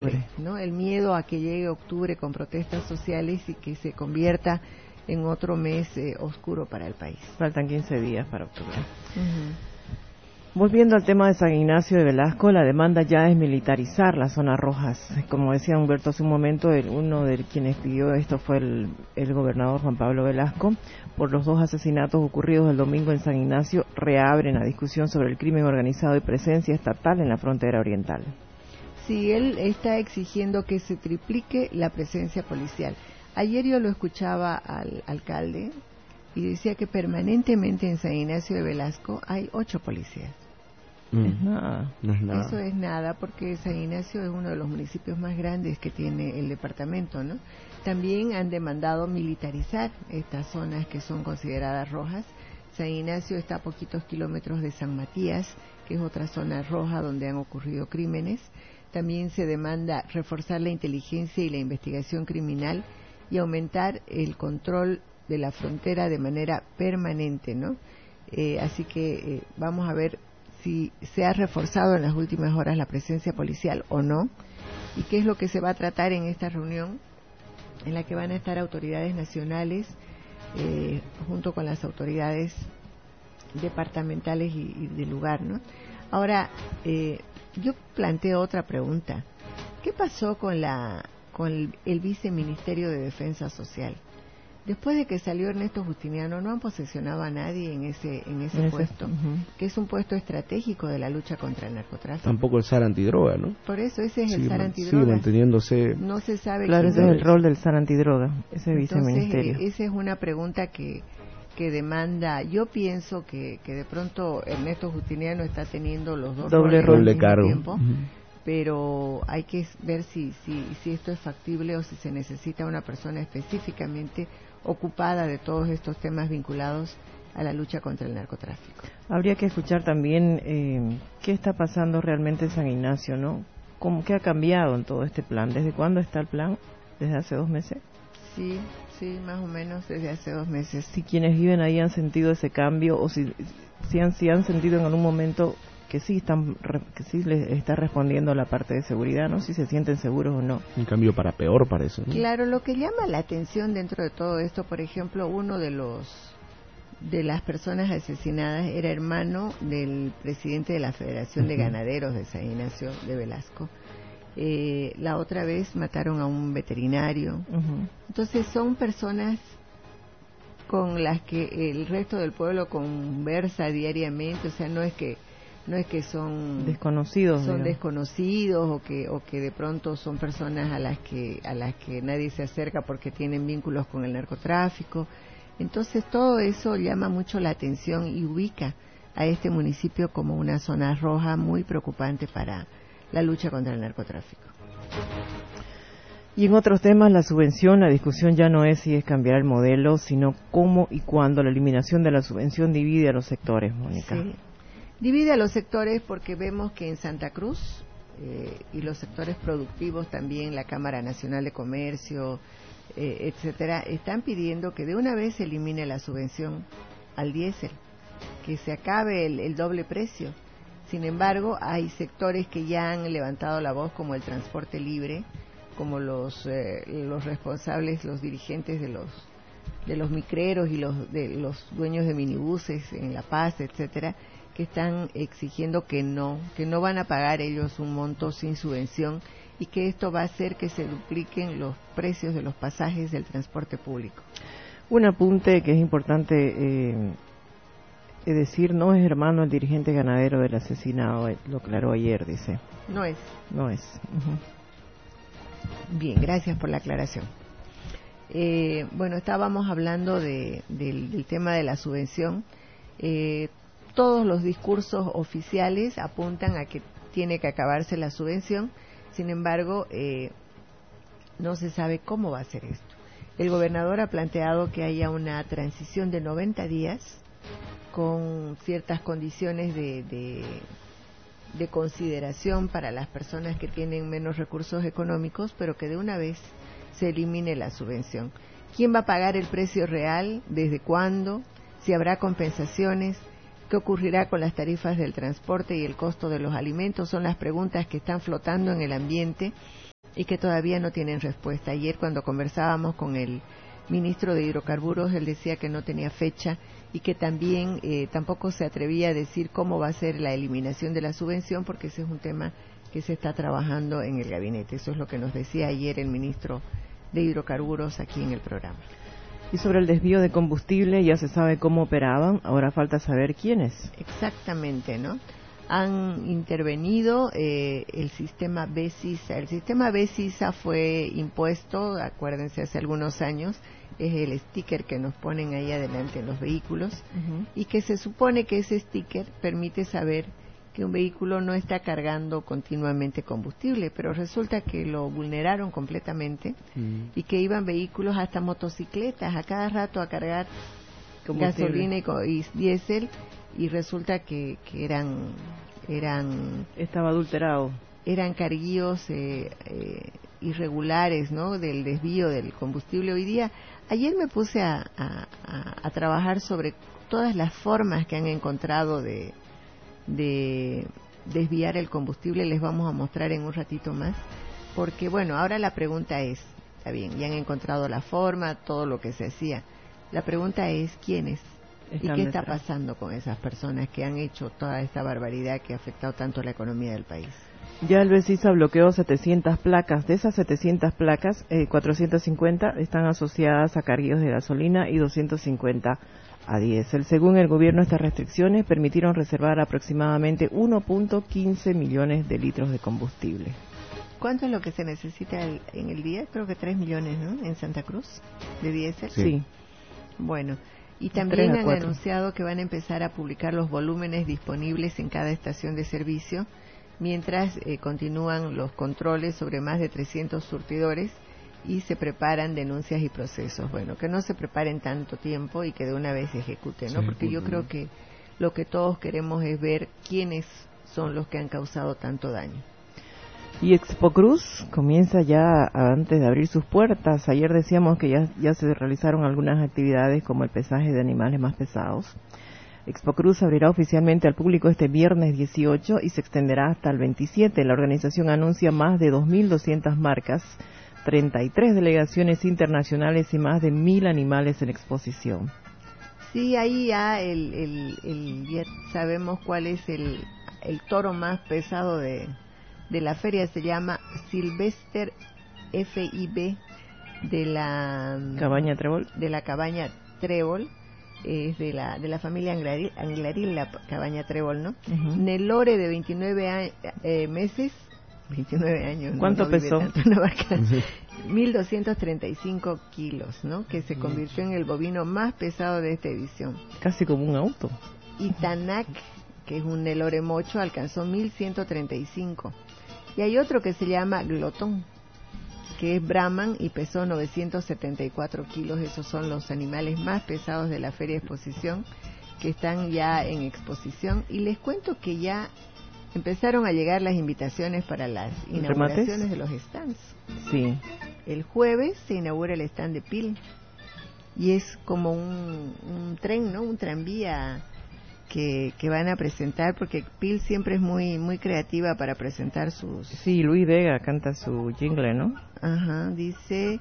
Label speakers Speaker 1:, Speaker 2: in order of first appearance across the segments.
Speaker 1: ¿no? El miedo a que llegue octubre con protestas sociales y que se convierta en otro mes oscuro para el país.
Speaker 2: Faltan 15 días para octubre. Volviendo al tema de San Ignacio de Velasco, la demanda ya es militarizar las zonas rojas. Como decía Humberto hace un momento, uno de quienes pidió esto fue el gobernador Juan Pablo Velasco. Por los 2 asesinatos ocurridos el domingo en San Ignacio, reabren la discusión sobre el crimen organizado y presencia estatal en la frontera oriental.
Speaker 1: Sí, él está exigiendo que se triplique la presencia policial. Ayer yo lo escuchaba al alcalde y decía que permanentemente en San Ignacio de Velasco hay 8 policías.
Speaker 2: Es nada.
Speaker 3: No es nada.
Speaker 1: Eso es nada porque San Ignacio es uno de los municipios más grandes que tiene el departamento, ¿no? También han demandado militarizar estas zonas que son consideradas rojas. San Ignacio está a poquitos kilómetros de San Matías, que es otra zona roja donde han ocurrido crímenes. También se demanda reforzar la inteligencia y la investigación criminal y aumentar el control de la frontera de manera permanente, ¿no? Así que vamos a ver si se ha reforzado en las últimas horas la presencia policial o no, y qué es lo que se va a tratar en esta reunión en la que van a estar autoridades nacionales junto con las autoridades departamentales y del lugar, ¿no? Ahora, yo planteo otra pregunta. ¿Qué pasó con el viceministerio de Defensa Social? Después de que salió Ernesto Justiniano, no han posesionado a nadie en ese puesto, que es un puesto estratégico de la lucha contra el narcotráfico.
Speaker 3: Tampoco el SAR antidroga, ¿no?
Speaker 1: Por eso ese es el SAR antidroga.
Speaker 3: Sigue manteniéndose.
Speaker 1: No se sabe.
Speaker 2: Claro, ese es el rol del SAR antidroga, ese viceministerio.
Speaker 1: Esa es una pregunta que demanda. Yo pienso que de pronto Ernesto Justiniano está teniendo los dos
Speaker 2: doble
Speaker 1: roles
Speaker 3: de cargo.
Speaker 1: Tiempo, pero hay que ver si esto es factible o si se necesita una persona específicamente ocupada de todos estos temas vinculados a la lucha contra el narcotráfico.
Speaker 2: Habría que escuchar también qué está pasando realmente en San Ignacio, ¿no? ¿Qué ha cambiado en todo este plan? ¿Desde cuándo está el plan? ¿Desde hace 2 meses?
Speaker 1: Sí, más o menos desde hace 2 meses.
Speaker 2: Si quienes viven ahí han sentido ese cambio o si han sentido en algún momento que sí les está respondiendo la parte de seguridad, ¿no? Si se sienten seguros o no.
Speaker 3: Un cambio para peor parece, ¿no?
Speaker 1: Claro, lo que llama la atención dentro de todo esto, por ejemplo, uno de las personas asesinadas era hermano del presidente de la Federación de Ganaderos de San Ignacio de Velasco. La otra vez mataron a un veterinario. Entonces son personas con las que el resto del pueblo conversa diariamente, o sea, no es que son
Speaker 2: desconocidos,
Speaker 1: desconocidos o que de pronto son personas a las que nadie se acerca porque tienen vínculos con el narcotráfico. Entonces todo eso llama mucho la atención y ubica a este municipio como una zona roja muy preocupante para la lucha contra el narcotráfico.
Speaker 2: Y en otros temas, la subvención, la discusión ya no es si es cambiar el modelo, sino cómo y cuándo. La eliminación de la subvención divide a los sectores, Mónica.
Speaker 1: Sí. Divide a los sectores porque vemos que en Santa Cruz y los sectores productivos también, la Cámara Nacional de Comercio, etcétera, están pidiendo que de una vez se elimine la subvención al diésel, que se acabe el doble precio. Sin embargo, hay sectores que ya han levantado la voz, como el transporte libre, como los responsables, los dirigentes de los micreros y de los dueños de minibuses en La Paz, etcétera, que están exigiendo que no van a pagar ellos un monto sin subvención y que esto va a hacer que se dupliquen los precios de los pasajes del transporte público.
Speaker 2: Un apunte que es importante decir, no es hermano el dirigente ganadero del asesinado, lo aclaró ayer, dice.
Speaker 1: No es. Bien, gracias por la aclaración. Bueno, estábamos hablando del tema de la subvención. Todos los discursos oficiales apuntan a que tiene que acabarse la subvención, sin embargo, no se sabe cómo va a ser esto. El gobernador ha planteado que haya una transición de 90 días con ciertas condiciones de consideración para las personas que tienen menos recursos económicos, pero que de una vez se elimine la subvención. ¿Quién va a pagar el precio real? ¿Desde cuándo? ¿Si habrá compensaciones? ¿Qué ocurrirá con las tarifas del transporte y el costo de los alimentos? Son las preguntas que están flotando en el ambiente y que todavía no tienen respuesta. Ayer cuando conversábamos con el ministro de Hidrocarburos, él decía que no tenía fecha y que también tampoco se atrevía a decir cómo va a ser la eliminación de la subvención, porque ese es un tema que se está trabajando en el gabinete. Eso es lo que nos decía ayer el ministro de Hidrocarburos aquí en el programa.
Speaker 2: Y sobre el desvío de combustible, ya se sabe cómo operaban, ahora falta saber quiénes.
Speaker 1: Exactamente, ¿no? Han intervenido el sistema BESISA. El sistema BESISA fue impuesto, acuérdense, hace algunos años, es el sticker que nos ponen ahí adelante en los vehículos, y que se supone que ese sticker permite saber que un vehículo no está cargando continuamente combustible, pero resulta que lo vulneraron completamente y que iban vehículos, hasta motocicletas, a cada rato a cargar gasolina y diésel, y resulta que eran
Speaker 2: estaba adulterado,
Speaker 1: eran carguíos irregulares, ¿no?, del desvío del combustible. Ayer me puse a trabajar sobre todas las formas que han encontrado de desviar el combustible. Les vamos a mostrar en un ratito más, porque bueno, ahora la pregunta es, está bien, ya han encontrado la forma, todo lo que se hacía, la pregunta es ¿quiénes? ¿Y qué está pasando con esas personas que han hecho toda esta barbaridad que ha afectado tanto a la economía del país?
Speaker 2: Ya el BESISA bloqueó 700 placas. De esas 700 placas, 450 están asociadas a carguillos de gasolina y 250 a diésel. Según el gobierno, estas restricciones permitieron reservar aproximadamente 1.15 millones de litros de combustible.
Speaker 1: ¿Cuánto es lo que se necesita en el día? Creo que 3 millones, ¿no?, en Santa Cruz, de diésel.
Speaker 2: Sí.
Speaker 1: Bueno, y también han anunciado que van a empezar a publicar los volúmenes disponibles en cada estación de servicio, mientras continúan los controles sobre más de 300 surtidores y se preparan denuncias y procesos. Bueno, que no se preparen tanto tiempo y que de una vez se ejecuten, ¿no? Porque yo creo que lo que todos queremos es ver quiénes son los que han causado tanto daño.
Speaker 2: Y Expocruz comienza ya antes de abrir sus puertas. Ayer decíamos que ya se realizaron algunas actividades como el pesaje de animales más pesados. Expocruz abrirá oficialmente al público este viernes 18 y se extenderá hasta el 27. La organización anuncia más de 2.200 marcas, 33 delegaciones internacionales y más de 1.000 animales en exposición.
Speaker 1: Sí, ahí ya ya sabemos cuál es el toro más pesado de la feria. Se llama Sylvester FIB de la
Speaker 2: Cabaña Trébol.
Speaker 1: De la Cabaña Trébol, es de la familia Anglaril, la Cabaña Trébol, ¿no? Nelore, de 29 meses, 29 años.
Speaker 2: ¿Cuánto pesó?
Speaker 1: 1.235 kilos, ¿no? Que se convirtió en el bovino más pesado de esta edición.
Speaker 2: Casi como un auto.
Speaker 1: Y Tanak, que es un Nelore mocho, alcanzó 1.135. Y hay otro que se llama Glotón, que es Brahman y pesó 974 kilos. Esos son los animales más pesados de la Feria de Exposición, que están ya en exposición. Y les cuento que ya empezaron a llegar las invitaciones para las inauguraciones de los stands.
Speaker 2: Sí.
Speaker 1: El jueves se inaugura el stand de PIL, y es como un tren, ¿no?, un tranvía que van a presentar, porque PIL siempre es muy creativa para presentar sus...
Speaker 2: Sí, Luis Vega canta su jingle, ¿no?
Speaker 1: Ajá, dice: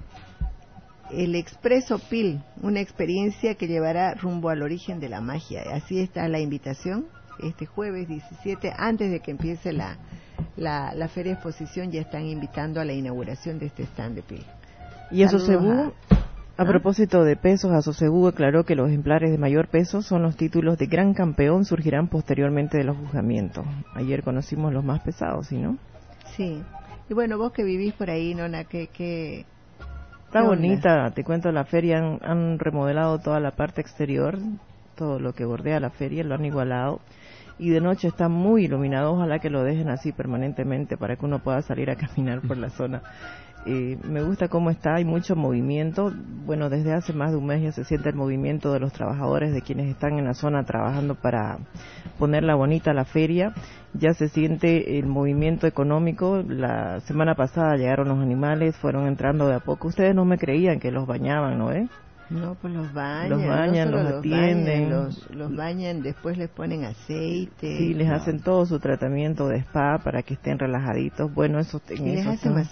Speaker 1: el Expreso PIL, una experiencia que llevará rumbo al origen de la magia. Así está la invitación, este jueves 17, antes de que empiece la Feria de Exposición, ya están invitando a la inauguración de este stand de PIL.
Speaker 2: Y Asocebú, a propósito de pesos, Asocebú aclaró que los ejemplares de mayor peso son los títulos de gran campeón, surgirán posteriormente de los juzgamientos. Ayer conocimos los más pesados, ¿sí, no?
Speaker 1: Sí. Y bueno, vos que vivís por ahí, Nona, ¿qué
Speaker 2: está bonita? Te cuento, la feria han remodelado toda la parte exterior, todo lo que bordea la feria, lo han igualado. Y de noche está muy iluminado, ojalá que lo dejen así permanentemente para que uno pueda salir a caminar por la zona. Me gusta cómo está, hay mucho movimiento. Bueno, desde hace más de un mes ya se siente el movimiento de los trabajadores, de quienes están en la zona trabajando para ponerla bonita a la feria. Ya se siente el movimiento económico. La semana pasada llegaron los animales, fueron entrando de a poco. Ustedes no me creían que los bañaban, ¿no?
Speaker 1: No, pues los bañan,
Speaker 2: los atienden,
Speaker 1: los bañan, después les ponen aceite.
Speaker 2: Sí, les hacen todo su tratamiento de spa para que estén relajaditos. Bueno, eso
Speaker 1: les hacen